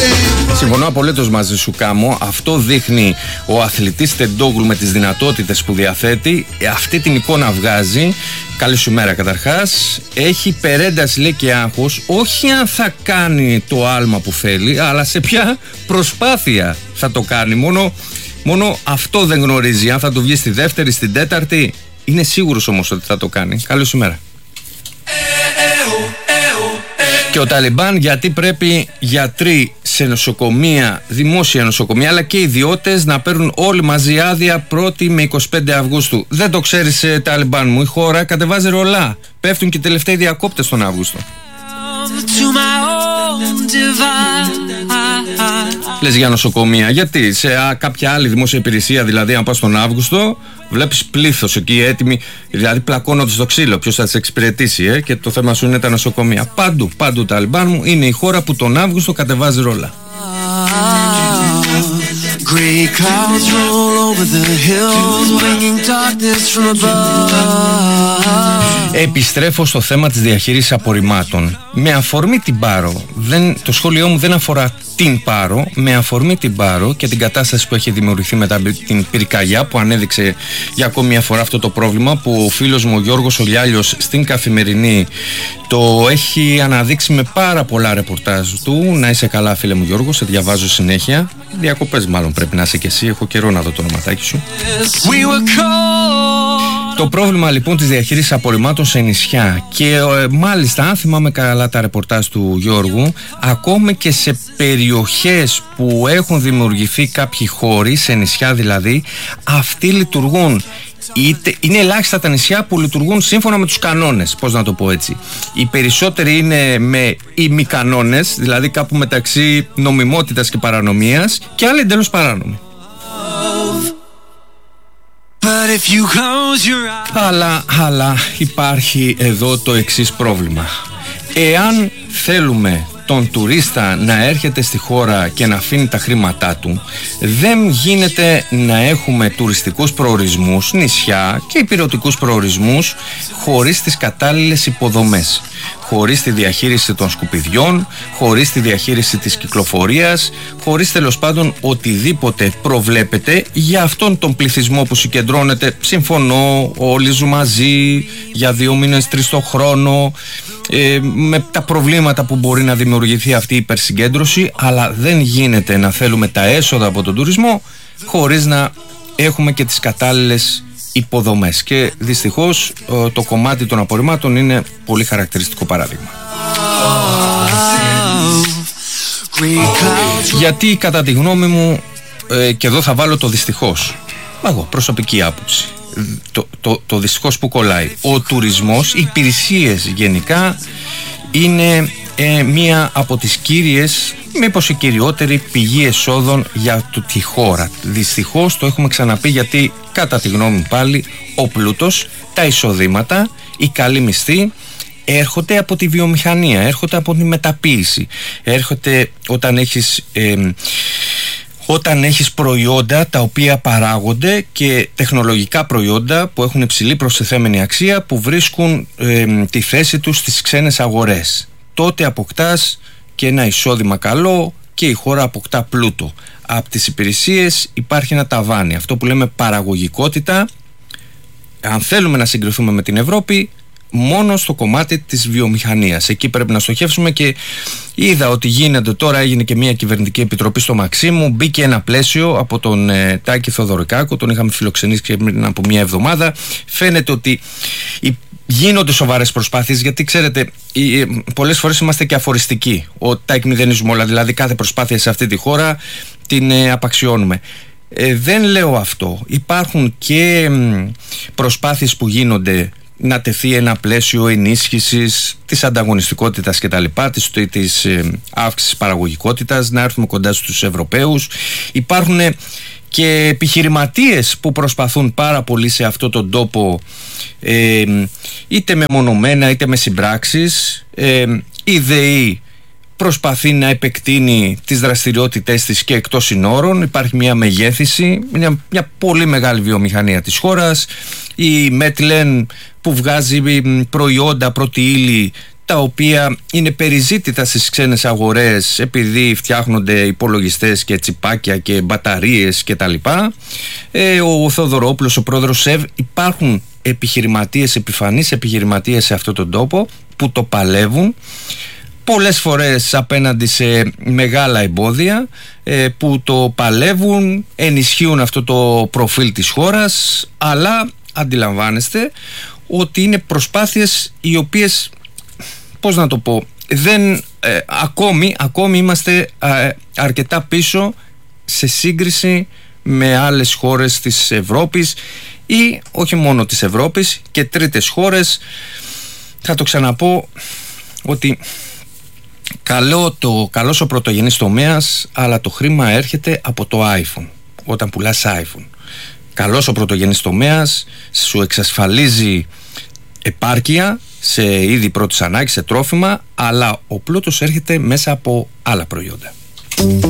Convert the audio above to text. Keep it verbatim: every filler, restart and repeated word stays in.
Συμφωνώ απολύτως μαζί σου, Κάμο. Αυτό δείχνει ο αθλητής Τεντόγλου με τις δυνατότητες που διαθέτει. Αυτή την εικόνα βγάζει. Καλή σου μέρα καταρχάς. Έχει υπερένταση, λέει, και άγχος. Όχι αν θα κάνει το άλμα που θέλει, αλλά σε ποια προσπάθεια θα το κάνει. Μόνο, μόνο αυτό δεν γνωρίζει. Αν θα του βγει στη δεύτερη, στην τέταρτη. Είναι σίγουρος όμως ότι θα το κάνει. Καλή σου μέρα. Και ο Ταλιμπάν, γιατί πρέπει γιατροί σε νοσοκομεία, δημόσια νοσοκομεία, αλλά και ιδιώτες να παίρνουν όλοι μαζί άδεια πρώτη με εικοστή πέμπτη Αυγούστου. Δεν το ξέρεις, Ταλιμπάν μου, η χώρα κατεβάζει ρολά. Πέφτουν και οι τελευταίοι διακόπτες τον Αύγουστο. Λες για νοσοκομεία, γιατί σε α, κάποια άλλη δημόσια υπηρεσία, δηλαδή αν πας τον Αύγουστο, βλέπεις πλήθος εκεί έτοιμοι, δηλαδή πλακώνονται στο ξύλο, ποιος θα τις εξυπηρετήσει, ε? Και το θέμα σου είναι τα νοσοκομεία. Παντού, παντού, Ταλιμπάν μου, είναι η χώρα που τον Αύγουστο κατεβάζει ρόλα. Επιστρέφω στο θέμα της διαχείρισης απορριμμάτων. Με αφορμή την Πάρο, δεν, το σχόλιο μου δεν αφορά την Πάρο, με αφορμή την Πάρο και την κατάσταση που έχει δημιουργηθεί μετά την πυρκαγιά, που ανέδειξε για ακόμη μια φορά αυτό το πρόβλημα, που ο φίλος μου ο Γιώργος Ολιάλιος στην Καθημερινή το έχει αναδείξει με πάρα πολλά ρεπορτάζ του. Να είσαι καλά, φίλε μου Γιώργο, σε διαβάζω συνέχεια. Διακοπές μάλλον πρέπει να είσαι και εσύ, έχω καιρό να δω το ονοματάκι σου. Το πρόβλημα λοιπόν της διαχείρισης απορριμμάτων σε νησιά και ε, μάλιστα, αν θυμάμαι καλά τα ρεπορτάζ του Γιώργου, ακόμη και σε περιοχές που έχουν δημιουργηθεί κάποιοι χώροι, σε νησιά δηλαδή, αυτοί λειτουργούν. Είτε, είναι ελάχιστα τα νησιά που λειτουργούν σύμφωνα με τους κανόνες, πώς να το πω έτσι. Οι περισσότεροι είναι με ημικανόνες, δηλαδή κάπου μεταξύ νομιμότητας και παρανομίας, και άλλοι εντελώς παράνομοι. Αλλά, αλλά υπάρχει εδώ το εξής πρόβλημα. Εάν θέλουμε τον τουρίστα να έρχεται στη χώρα και να αφήνει τα χρήματά του, δεν γίνεται να έχουμε τουριστικούς προορισμούς, νησιά και υπηρετικούς προορισμούς χωρίς τις κατάλληλες υποδομές, χωρίς τη διαχείριση των σκουπιδιών, χωρίς τη διαχείριση της κυκλοφορίας, χωρίς τέλος πάντων οτιδήποτε προβλέπεται για αυτόν τον πληθυσμό που συγκεντρώνεται. Συμφωνώ, όλοι ζουν μαζί για δύο μήνες, τρεις το χρόνο, ε, με τα προβλήματα που μπορεί να δημιουργηθεί αυτή η υπερσυγκέντρωση, αλλά δεν γίνεται να θέλουμε τα έσοδα από τον τουρισμό χωρίς να έχουμε και τις κατάλληλες υποδομές. Και δυστυχώς το κομμάτι των απορριμμάτων είναι πολύ χαρακτηριστικό παράδειγμα. Γιατί κατά τη γνώμη μου, και εδώ θα βάλω το δυστυχώς, εγώ προσωπική άποψη, το, το, το δυστυχώς που κολλάει, ο τουρισμός, οι υπηρεσίες γενικά είναι ε, μία από τις κύριες, μήπως η κυριότερη πηγή εσόδων για το, τη χώρα. Δυστυχώς το έχουμε ξαναπεί, γιατί κατά τη γνώμη μου πάλι ο πλούτος, τα εισοδήματα, η καλή μισθή έρχονται από τη βιομηχανία, έρχονται από τη μεταποίηση, έρχονται όταν έχεις ε, όταν έχεις προϊόντα τα οποία παράγονται και τεχνολογικά προϊόντα που έχουν υψηλή προστιθέμενη αξία, που βρίσκουν ε, τη θέση τους στις ξένες αγορές. Τότε αποκτάς και ένα εισόδημα καλό και η χώρα αποκτά πλούτο. Από τις υπηρεσίες υπάρχει ένα ταβάνι, αυτό που λέμε παραγωγικότητα. Αν θέλουμε να συγκριθούμε με την Ευρώπη, μόνο στο κομμάτι της βιομηχανίας, εκεί πρέπει να στοχεύσουμε. Και είδα ότι γίνεται τώρα, έγινε και μια κυβερνητική επιτροπή στο Μαξίμου, μπήκε ένα πλαίσιο από τον ε, Τάκη Θοδωρικάκο, τον είχαμε φιλοξενήσει και πριν από μια εβδομάδα. Φαίνεται ότι η γίνονται σοβαρές προσπάθειες, γιατί ξέρετε, πολλές φορές είμαστε και αφοριστικοί. Ο Τάκη μηδενίζουμε όλα, δηλαδή κάθε προσπάθεια σε αυτή τη χώρα την ε, απαξιώνουμε. Ε, δεν λέω αυτό. Υπάρχουν και προσπάθειες που γίνονται να τεθεί ένα πλαίσιο ενίσχυσης της ανταγωνιστικότητας και τα λοιπά, της, της ε, αύξησης παραγωγικότητας, να έρθουμε κοντά στους Ευρωπαίους. Υπάρχουν και επιχειρηματίες που προσπαθούν πάρα πολύ σε αυτόν τον τόπο, ε, είτε μεμονωμένα είτε με συμπράξεις. ε, η ΔΕΗ προσπαθεί να επεκτείνει τις δραστηριότητες της και εκτός συνόρων. Υπάρχει μια μεγέθυνση, μια, μια πολύ μεγάλη βιομηχανία της χώρας. Η Μέτλεν που βγάζει προϊόντα πρώτη ύλη τα οποία είναι περιζήτητα στις ξένες αγορές επειδή φτιάχνονται υπολογιστές και τσιπάκια και μπαταρίες και τα λοιπά. Ε, ο Θοδωρόπουλος, ο πρόεδρος ΣΕΒ, υπάρχουν επιχειρηματίες, επιφανείς επιχειρηματίες σε αυτόν τον τόπο που το παλεύουν πολλές φορές απέναντι σε μεγάλα εμπόδια, ε, που το παλεύουν, ενισχύουν αυτό το προφίλ της χώρας, αλλά αντιλαμβάνεστε ότι είναι προσπάθειες οι οποίες, πώς να το πω, δεν, ε, ακόμη, ακόμη είμαστε ε, αρκετά πίσω σε σύγκριση με άλλες χώρες της Ευρώπης ή όχι μόνο της Ευρώπης και τρίτες χώρες. Θα το ξαναπώ ότι καλό το, καλός ο πρωτογενής τομέας, αλλά το χρήμα έρχεται από το iPhone όταν πουλάς iPhone. Καλός ο πρωτογενής τομέας σου εξασφαλίζει επάρκεια σε είδη πρώτης ανάγκης, σε τρόφιμα, αλλά ο πλούτος έρχεται μέσα από άλλα προϊόντα.